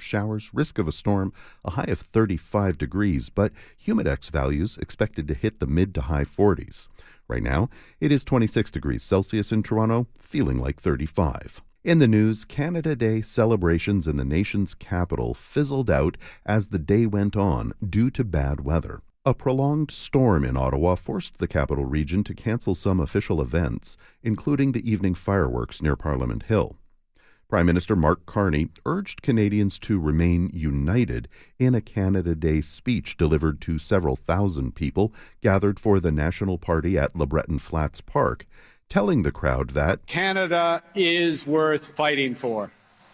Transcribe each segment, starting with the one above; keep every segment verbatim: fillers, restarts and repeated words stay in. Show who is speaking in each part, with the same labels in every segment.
Speaker 1: showers, risk of a storm, a high of thirty-five degrees, but humidex values expected to hit the mid to high forties. Right now, it is twenty-six degrees Celsius in Toronto, feeling like thirty-five. In the news, Canada Day celebrations in the nation's capital fizzled out as the day went on due to bad weather. A prolonged storm in Ottawa forced the capital region to cancel some official events, including the evening fireworks near Parliament Hill. Prime Minister Mark Carney urged Canadians to remain united in a Canada Day speech delivered to several thousand people gathered for the National Party at LeBreton Flats Park, telling the crowd that
Speaker 2: Canada is worth fighting for.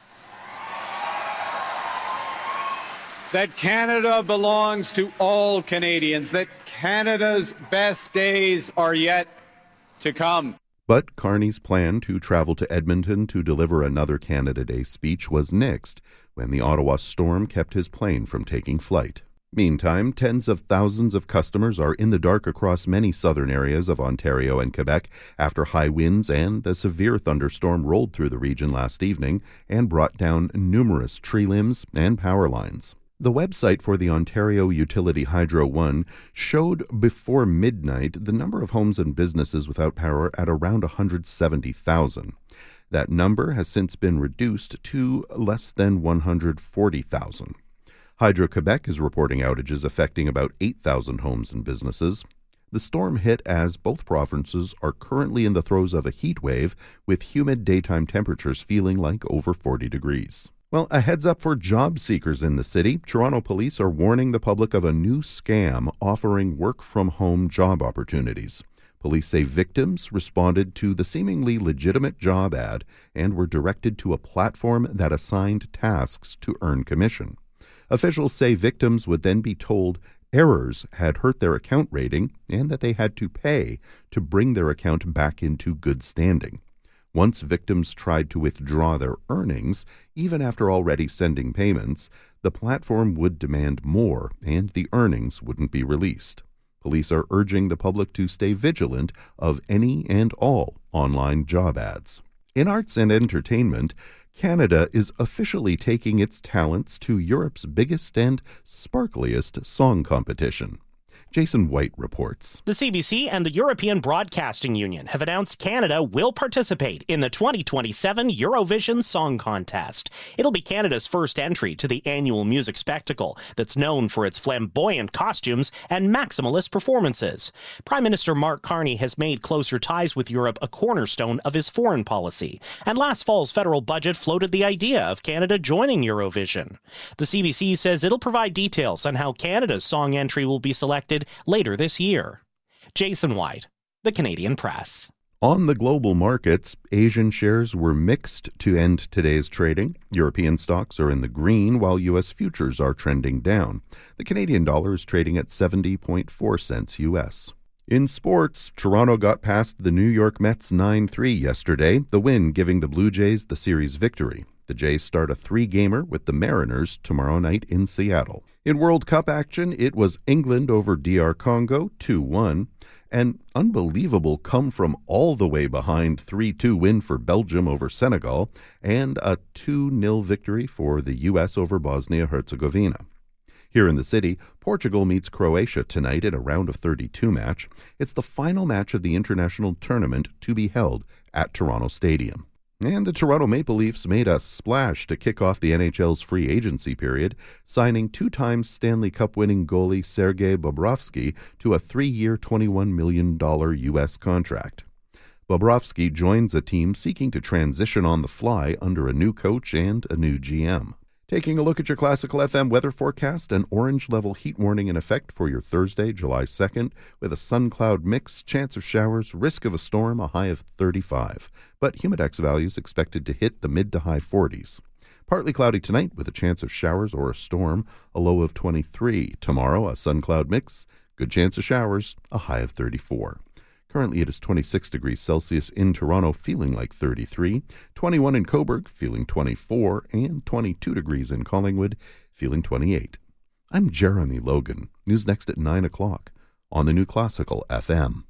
Speaker 2: That Canada belongs to all Canadians, that Canada's best days are yet to come.
Speaker 1: But Carney's plan to travel to Edmonton to deliver another Canada Day speech was nixed when the Ottawa storm kept his plane from taking flight. Meantime, tens of thousands of customers are in the dark across many southern areas of Ontario and Quebec after high winds and a severe thunderstorm rolled through the region last evening and brought down numerous tree limbs and power lines. The website for the Ontario utility Hydro One showed before midnight the number of homes and businesses without power at around one hundred seventy thousand. That number has since been reduced to less than one hundred forty thousand. Hydro-Quebec is reporting outages affecting about eight thousand homes and businesses. The storm hit as both provinces are currently in the throes of a heat wave with humid daytime temperatures feeling like over forty degrees. Well, a heads up for job seekers in the city. Toronto police are warning the public of a new scam offering work-from-home job opportunities. Police say victims responded to the seemingly legitimate job ad and were directed to a platform that assigned tasks to earn commission. Officials say victims would then be told errors had hurt their account rating and that they had to pay to bring their account back into good standing. Once victims tried to withdraw their earnings, even after already sending payments, the platform would demand more and the earnings wouldn't be released. Police are urging the public to stay vigilant of any and all online job ads. In arts and entertainment, Canada is officially taking its talents to Europe's biggest and sparkliest song competition. Jason White reports.
Speaker 3: The C B C and the European Broadcasting Union have announced Canada will participate in the twenty twenty-seven Eurovision Song Contest. It'll be Canada's first entry to the annual music spectacle that's known for its flamboyant costumes and maximalist performances. Prime Minister Mark Carney has made closer ties with Europe a cornerstone of his foreign policy, and last fall's federal budget floated the idea of Canada joining Eurovision. The C B C says it'll provide details on how Canada's song entry will be selected later this year. Jason White, The Canadian Press.
Speaker 1: On the global markets, Asian shares were mixed to end today's trading. European stocks are in the green, while U S futures are trending down. The Canadian dollar is trading at seventy point four cents U S. In sports, Toronto got past the New York Mets nine three yesterday, the win giving the Blue Jays the series victory. The Jays start a three-gamer with the Mariners tomorrow night in Seattle. In World Cup action, it was England over D R Congo two one. An unbelievable come-from-all-the-way-behind three two win for Belgium over Senegal, and a two nil victory for the U S over Bosnia-Herzegovina. Here in the city, Portugal meets Croatia tonight in a round of thirty-two match. It's the final match of the international tournament to be held at Toronto Stadium. And the Toronto Maple Leafs made a splash to kick off the N H L's free agency period, signing two-time Stanley Cup-winning goalie Sergei Bobrovsky to a three-year, twenty-one million dollars U S contract. Bobrovsky joins a team seeking to transition on the fly under a new coach and a new G M. Taking a look at your Classical F M weather forecast, an orange-level heat warning in effect for your Thursday, July second, with a sun-cloud mix, chance of showers, risk of a storm, a high of thirty-five. But humidex values expected to hit the mid to high forties. Partly cloudy tonight with a chance of showers or a storm, a low of twenty-three. Tomorrow, a sun-cloud mix, good chance of showers, a high of thirty-four. Currently, it is twenty-six degrees Celsius in Toronto, feeling like thirty-three, twenty-one in Cobourg, feeling twenty-four, and twenty-two degrees in Collingwood, feeling twenty-eight. I'm Jeremy Logan. News next at nine o'clock on the New Classical F M.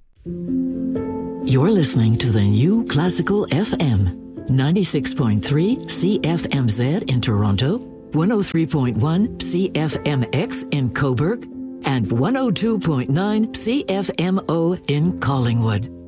Speaker 4: You're listening to the New Classical F M, ninety-six point three C F M Z in Toronto, one oh three point one C F M X in Coburg, and one oh two point nine C F M O in Collingwood.